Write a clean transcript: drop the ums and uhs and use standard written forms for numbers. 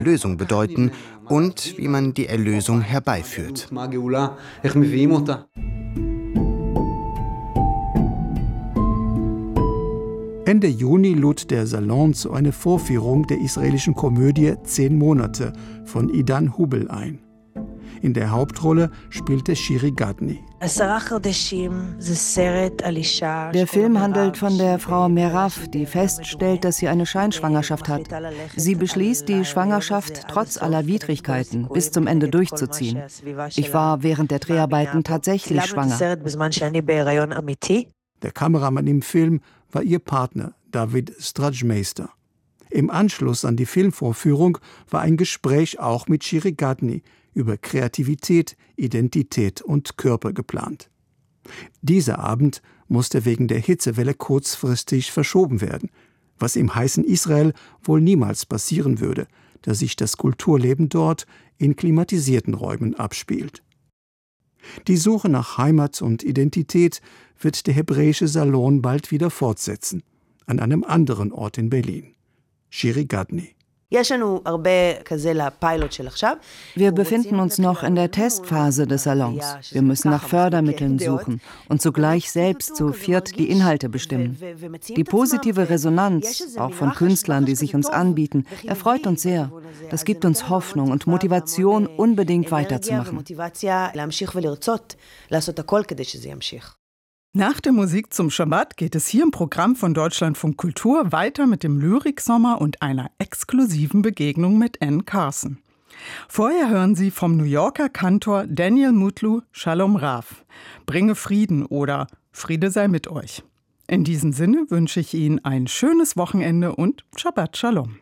Erlösung bedeuten und wie man die Erlösung herbeiführt. Ende Juni lud der Salon zu einer Vorführung der israelischen Komödie 10 Monate von Idan Hubel ein. In der Hauptrolle spielte Shiri Gadni. Der Film handelt von der Frau Merav, die feststellt, dass sie eine Scheinschwangerschaft hat. Sie beschließt, die Schwangerschaft trotz aller Widrigkeiten bis zum Ende durchzuziehen. Ich war während der Dreharbeiten tatsächlich schwanger. Der Kameramann im Film war ihr Partner, David Strajmeister. Im Anschluss an die Filmvorführung war ein Gespräch auch mit Shiri Gadni über Kreativität, Identität und Körper geplant. Dieser Abend musste wegen der Hitzewelle kurzfristig verschoben werden, was im heißen Israel wohl niemals passieren würde, da sich das Kulturleben dort in klimatisierten Räumen abspielt. Die Suche nach Heimat und Identität wird der hebräische Salon bald wieder fortsetzen, an einem anderen Ort in Berlin. Shiri Gadni. Wir befinden uns noch in der Testphase des Salons. Wir müssen nach Fördermitteln suchen und zugleich selbst zu viert die Inhalte bestimmen. Die positive Resonanz, auch von Künstlern, die sich uns anbieten, erfreut uns sehr. Das gibt uns Hoffnung und Motivation, unbedingt weiterzumachen. Nach der Musik zum Schabbat geht es hier im Programm von Deutschlandfunk Kultur weiter mit dem Lyriksommer und einer exklusiven Begegnung mit Anne Carson. Vorher hören Sie vom New Yorker Kantor Daniel Mutlu Shalom Rav, Bringe Frieden oder Friede sei mit euch. In diesem Sinne wünsche ich Ihnen ein schönes Wochenende und Shabbat Shalom.